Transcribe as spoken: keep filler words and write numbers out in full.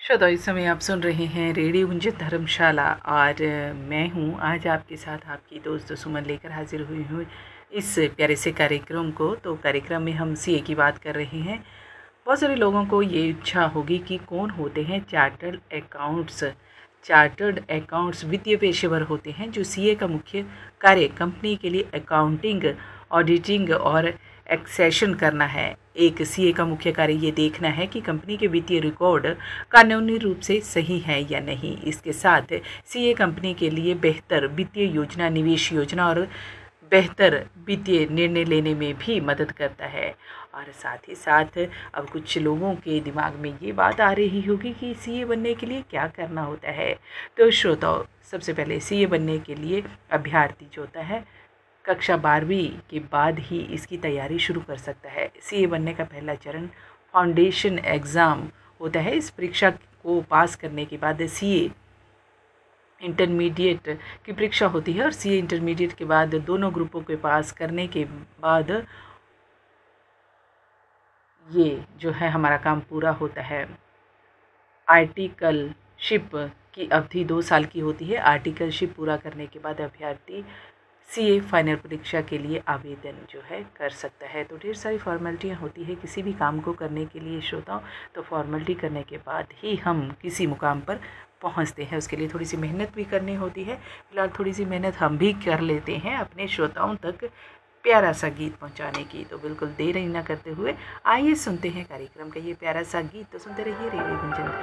श्रोता, इस समय आप सुन रहे हैं रेडियो गुंजन धर्मशाला और मैं हूं आज आपके साथ आपकी दोस्त सुमन लेकर हाजिर हुई हूं इस प्यारे से कार्यक्रम को। तो कार्यक्रम में हम सीए की बात कर रहे हैं। बहुत सारे लोगों को ये इच्छा होगी कि कौन होते हैं चार्टर्ड अकाउंट्स। चार्टर्ड अकाउंट्स वित्तीय पेशेवर होते हैं जो सीए का मुख्य कार्य कंपनी के लिए अकाउंटिंग, ऑडिटिंग और एक्सेशन करना है। एक सीए का मुख्य कार्य ये देखना है कि कंपनी के वित्तीय रिकॉर्ड कानूनी रूप से सही है या नहीं। इसके साथ सीए कंपनी के लिए बेहतर वित्तीय योजना, निवेश योजना और बेहतर वित्तीय निर्णय लेने में भी मदद करता है। और साथ ही साथ अब कुछ लोगों के दिमाग में ये बात आ रही होगी कि सीए बनने के लिए क्या करना होता है। तो श्रोताओ, सबसे पहले सीए बनने के लिए अभ्यर्थी जो होता है कक्षा बारहवीं के बाद ही इसकी तैयारी शुरू कर सकता है। सीए बनने का पहला चरण फाउंडेशन एग्ज़ाम होता है। इस परीक्षा को पास करने के बाद सीए इंटरमीडिएट की परीक्षा होती है और सीए इंटरमीडिएट के बाद दोनों ग्रुपों के पास करने के बाद ये जो है हमारा काम पूरा होता है। आर्टिकलशिप की अवधि दो साल की होती है। आर्टिकलशिप पूरा करने के बाद अभ्यर्थी सीए फाइनल परीक्षा के लिए आवेदन जो है कर सकता है। तो ढेर सारी फॉर्मेलिटियाँ होती है किसी भी काम को करने के लिए श्रोताओं। तो फॉर्मेलिटी करने के बाद ही हम किसी मुकाम पर पहुंचते हैं। उसके लिए थोड़ी सी मेहनत भी करनी होती है। फिलहाल थोड़ी सी मेहनत हम भी कर लेते हैं अपने श्रोताओं तक प्यारा सा गीत पहुंचाने की। तो बिल्कुल देर ही ना करते हुए आइए सुनते हैं कार्यक्रम का ये प्यारा सा गीत। तो सुनते रहिए रेडियो गुंजन।